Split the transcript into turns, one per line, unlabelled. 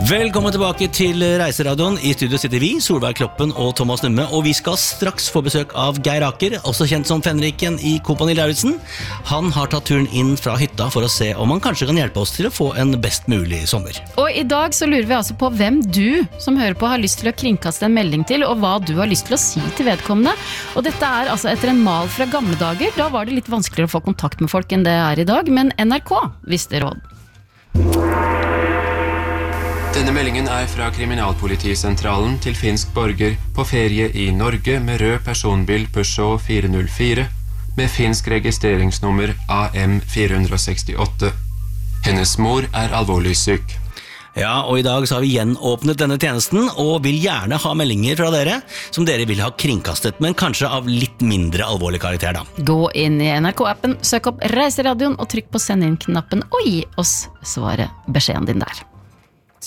Velkommen tilbake til Reiseradioen. I studio sitter vi, Solveig Kloppen og Thomas Numme, og vi skal straks få besøk av Geir Aker, også kjent som Fenriken i Kompani Lauritzen. Han har tatt turen inn fra hytta for å se om han kanskje kan hjelpe oss til å få en best mulig sommer.
Og i dag så lurer vi altså på hvem du som hører på har lyst til å kringkaste en melding til, og hva du har lyst til å si til vedkommende. Og dette er altså etter en mal fra gamle dager. Da var det litt vanskeligere å få kontakt med folk enn det er i dag, men NRK visste råd.
Denne meldingen er fra Kriminalpolitisentralen til finsk borger på ferie i Norge med rød personbil Peugeot 404 med finsk registreringsnummer AM468. Hennes mor er alvorlig syk.
Ja, og i dag så har vi gjenåpnet denne tjenesten og vil gjerne ha meldinger fra dere som dere vil ha kringkastet, men kanskje av litt mindre alvorlig karakter da.
Gå inn i NRK-appen, søk opp Reiseradioen og trykk på send inn-knappen og gi oss beskjeden din der.